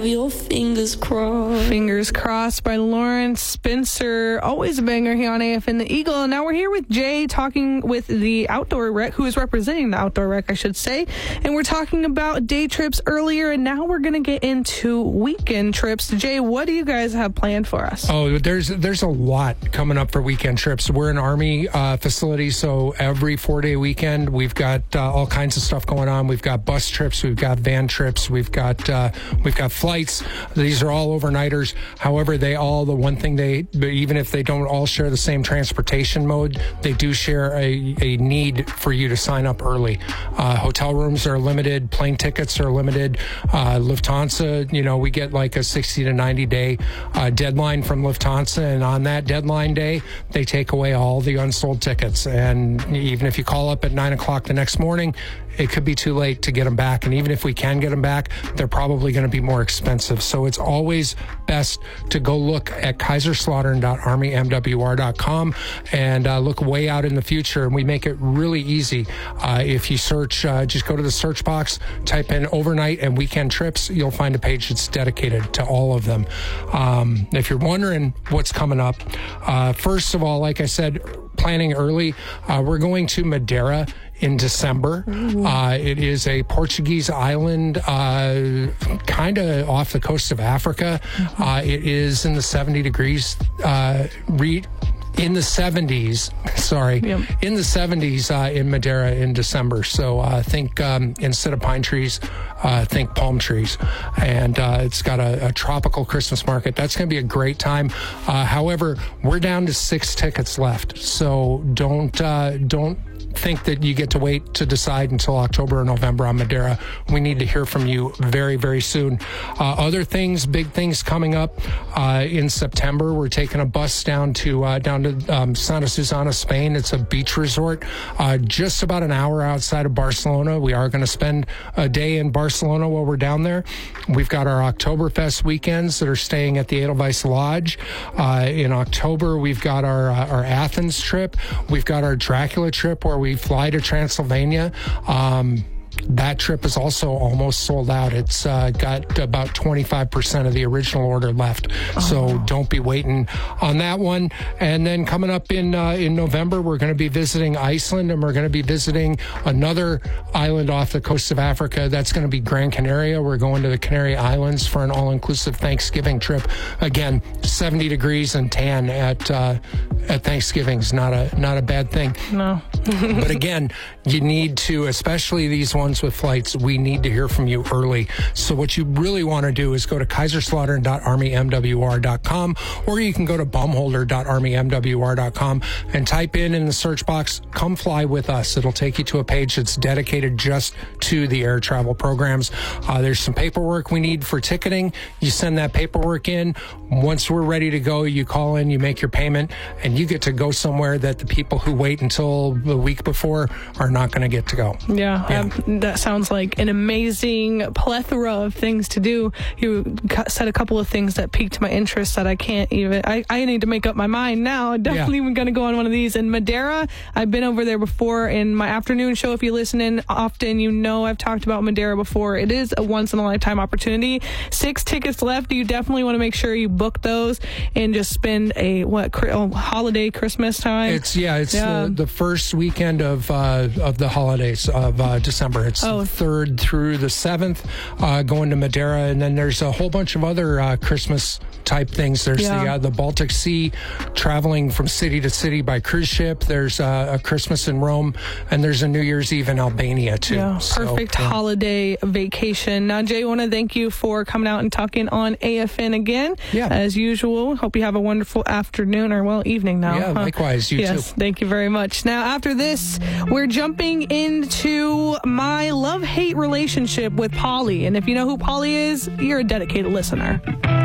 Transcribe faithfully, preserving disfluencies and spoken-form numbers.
Your fingers crossed. Fingers Crossed by Lawrence Spencer. Always a banger here on A F N The Eagle. Now we're here with Jay talking with the Outdoor Rec, who is representing the Outdoor Rec, I should say. And we're talking about day trips earlier, and now we're going to get into weekend trips. Jay, what do you guys have planned for us? Oh, there's there's a lot coming up for weekend trips. We're an Army uh, facility, so every four-day weekend, we've got uh, all kinds of stuff going on. We've got bus trips, we've got van trips, we've got uh, we've got flights. These are all overnighters. However, they all, the one thing they, even if they don't all share the same transportation mode, they do share a, a need for you to sign up early. Uh, hotel rooms are limited. Plane tickets are limited. Uh, Lufthansa, you know, we get like a sixty to ninety day uh, deadline from Lufthansa. And on that deadline day, they take away all the unsold tickets. And even if you call up at nine o'clock the next morning, it could be too late to get them back. And even if we can get them back, they're probably going to be more expensive. So it's always best to go look at kaiser slaughtern dot army m w r dot com and uh, look way out in the future. And we make it really easy. Uh, if you search, uh, just go to the search box, type in overnight and weekend trips. You'll find a page that's dedicated to all of them. Um, if you're wondering what's coming up, uh, first of all, like I said, planning early, uh, we're going to Madeira in December. Uh, it is a Portuguese island, uh, kind of off the coast of Africa. Mm-hmm. Uh, it is in the seventy degrees, uh, re- in the seventies, sorry, yep. in the seventies uh, in Madeira in December. So I uh, think um, instead of pine trees, uh, think palm trees. And uh, it's got a, a tropical Christmas market. That's going to be a great time. Uh, however, we're down to six tickets left. So don't, uh, don't, think that you get to wait to decide until October or November on Madeira. We need to hear from you very, very soon. Uh, other things, big things coming up uh, in September. We're taking a bus down to uh, down to um, Santa Susana, Spain. It's a beach resort uh, just about an hour outside of Barcelona. We are going to spend a day in Barcelona while we're down there. We've got our Oktoberfest weekends that are staying at the Edelweiss Lodge. Uh, in October, we've got our uh, our Athens trip. We've got our Dracula trip where we fly to Transylvania. Um, that trip is also almost sold out. It's uh, got about twenty-five percent of the original order left. Oh. So don't be waiting on that one. And then coming up in uh, in November, we're going to be visiting Iceland, and we're going to be visiting another island off the coast of Africa. That's going to be Gran Canaria. We're going to the Canary Islands for an all-inclusive Thanksgiving trip. Again, seventy degrees and tan at uh, at Thanksgiving is not a not a bad thing. No. But again, you need to, especially these ones with flights, we need to hear from you early. So what you really want to do is go to kaiser slaughtern dot army m w r dot com, or you can go to bumholder dot army m w r dot com and type in in the search box, come fly with us. It'll take you to a page that's dedicated just to the air travel programs. Uh, there's some paperwork we need for ticketing. You send that paperwork in. Once we're ready to go, you call in, you make your payment, and you get to go somewhere that the people who wait until the week before are not going to get to go. Yeah, yeah. Um, that sounds like an amazing plethora of things to do. You said a couple of things that piqued my interest that I can't even, I, I need to make up my mind now. Definitely yeah. going to go on one of these. And Madeira, I've been over there before in my afternoon show. If you listen in often, you know I've talked about Madeira before. It is a once in a lifetime opportunity. Six tickets left. You definitely want to make sure you book those and just spend a, what, oh, holiday Christmas time? It's, yeah, it's yeah. The, the first weekend of, uh, of the holidays of uh, December. It's oh. the third through the seventh, uh, going to Madeira, and then there's a whole bunch of other uh, Christmas type things. There's yeah. the uh, the Baltic Sea, traveling from city to city by cruise ship. There's uh, a Christmas in Rome, and there's a New Year's Eve in Albania too. Yeah, perfect so, yeah. holiday vacation. Now, Jay, I want to thank you for coming out and talking on A F N again. Yeah, as usual. Hope you have a wonderful afternoon or well evening now. Yeah, huh? likewise. You yes, too. Thank you very much. Now, after this, we're jumping into my love-hate relationship with Polly. And if you know who Polly is, you're a dedicated listener.